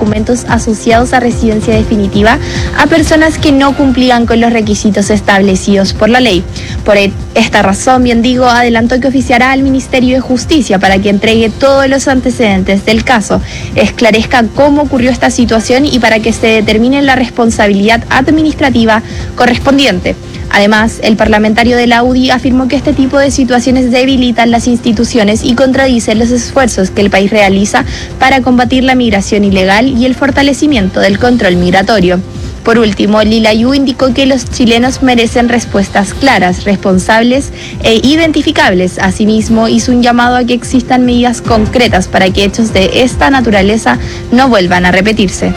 documentos asociados a residencia definitiva a personas que no cumplían con los requisitos establecidos por la ley. Por esta razón, bien digo, adelantó que oficiará al Ministerio de Justicia para que entregue todos los antecedentes del caso, esclarezca cómo ocurrió esta situación y para que se determine la responsabilidad administrativa correspondiente. Además, el parlamentario de la UDI afirmó que este tipo de situaciones debilitan las instituciones y contradicen los esfuerzos que el país realiza para combatir la migración ilegal y el fortalecimiento del control migratorio. Por último, Lilayú indicó que los chilenos merecen respuestas claras, responsables e identificables. Asimismo, hizo un llamado a que existan medidas concretas para que hechos de esta naturaleza no vuelvan a repetirse.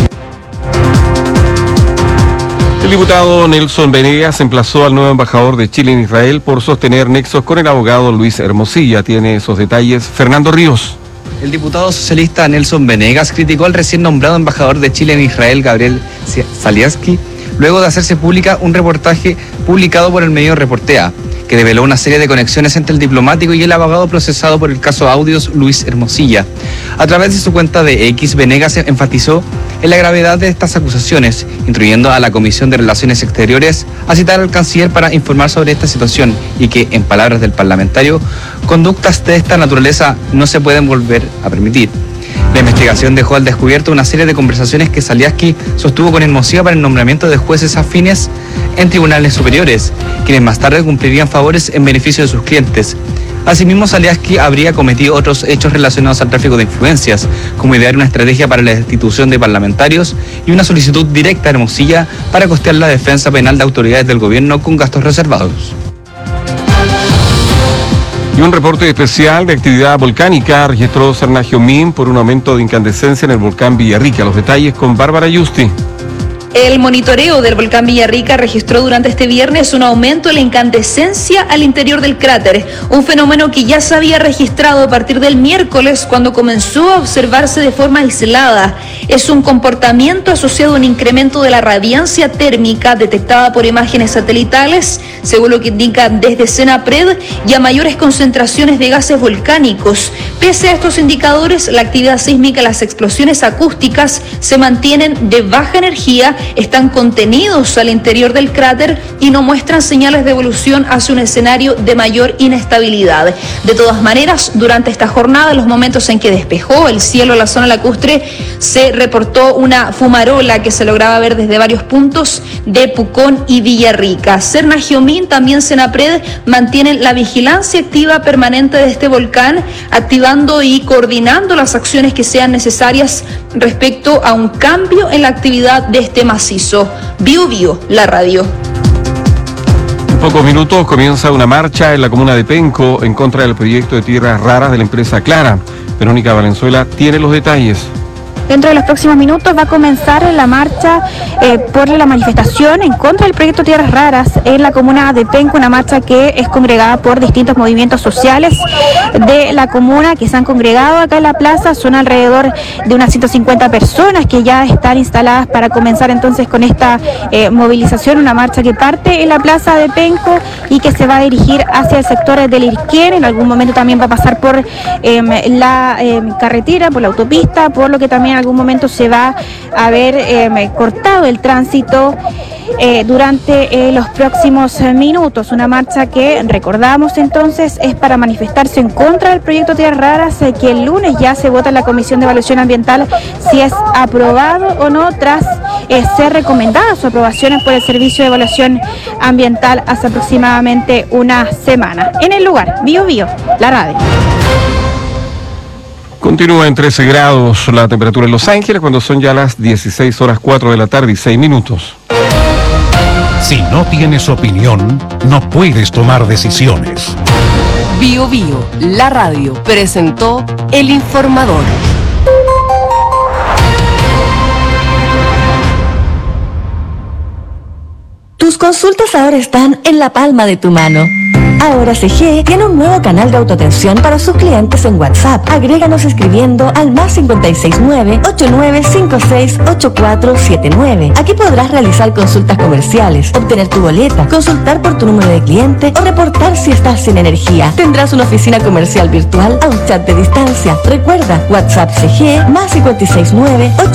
El diputado Nelson Venegas emplazó al nuevo embajador de Chile en Israel por sostener nexos con el abogado Luis Hermosilla. Tiene esos detalles Fernando Ríos. El diputado socialista Nelson Venegas criticó al recién nombrado embajador de Chile en Israel, Gabriel Zaliaski, luego de hacerse pública un reportaje publicado por el medio Reportea, que reveló una serie de conexiones entre el diplomático y el abogado procesado por el caso Audios, Luis Hermosilla. A través de su cuenta de X, Venegas enfatizó en la gravedad de estas acusaciones, instruyendo a la Comisión de Relaciones Exteriores a citar al canciller para informar sobre esta situación y que, en palabras del parlamentario, conductas de esta naturaleza no se pueden volver a permitir. La investigación dejó al descubierto una serie de conversaciones que Zaliaski sostuvo con Hermosilla para el nombramiento de jueces afines en tribunales superiores, quienes más tarde cumplirían favores en beneficio de sus clientes. Asimismo, Zaliaski habría cometido otros hechos relacionados al tráfico de influencias, como idear una estrategia para la destitución de parlamentarios y una solicitud directa a Hermosilla para costear la defensa penal de autoridades del gobierno con gastos reservados. Y un reporte especial de actividad volcánica registró Cernagiomín por un aumento de incandescencia en el volcán Villarrica. Los detalles con Bárbara Yusti. El monitoreo del volcán Villarrica registró durante este viernes un aumento en la incandescencia al interior del cráter, un fenómeno que ya se había registrado a partir del miércoles cuando comenzó a observarse de forma aislada. Es un comportamiento asociado a un incremento de la radiancia térmica detectada por imágenes satelitales, según lo que indican desde CENAPRED, y a mayores concentraciones de gases volcánicos. Pese a estos indicadores, la actividad sísmica y las explosiones acústicas se mantienen de baja energía, están contenidos al interior del cráter y no muestran señales de evolución hacia un escenario de mayor inestabilidad. De todas maneras, durante esta jornada, en los momentos en que despejó el cielo en la zona lacustre, se reportó una fumarola que se lograba ver desde varios puntos de Pucón y Villarrica. Cernagiomín, también CENAPRED, mantienen la vigilancia activa permanente de este volcán, activando y coordinando las acciones que sean necesarias respecto a un cambio en la actividad de este macizo. Bio, la radio. En pocos minutos comienza una marcha en la comuna de Penco en contra del proyecto de tierras raras de la empresa Clara. Verónica Valenzuela tiene los detalles. Dentro de los próximos minutos va a comenzar la marcha por la manifestación en contra del proyecto Tierras Raras en la comuna de Penco, una marcha que es congregada por distintos movimientos sociales de la comuna que se han congregado acá en la plaza. Son alrededor de unas 150 personas que ya están instaladas para comenzar entonces con esta movilización, una marcha que parte en la plaza de Penco y que se va a dirigir hacia el sector del Irquén. En algún momento también va a pasar por la carretera, por la autopista, por lo que también en algún momento se va a ver cortado el tránsito durante los próximos minutos. Una marcha que, recordamos entonces, es para manifestarse en contra del proyecto Tierras Raras, que el lunes ya se vota en la Comisión de Evaluación Ambiental si es aprobado o no, tras ser recomendada su aprobación por el Servicio de Evaluación Ambiental hace aproximadamente una semana. En el lugar, Bio, la radio. Continúa en 13 grados la temperatura en Los Ángeles cuando son ya las 16:04 de la tarde y 6 minutos. Si no tienes opinión, no puedes tomar decisiones. Bio, la radio, presentó El Informador. Tus consultas ahora están en la palma de tu mano. Ahora CG tiene un nuevo canal de autoatención para sus clientes en WhatsApp. Agréganos escribiendo al +569 8956 8479. Aquí podrás realizar consultas comerciales, obtener tu boleta, consultar por tu número de cliente o reportar si estás sin energía. Tendrás una oficina comercial virtual a un chat de distancia. Recuerda, WhatsApp CG +569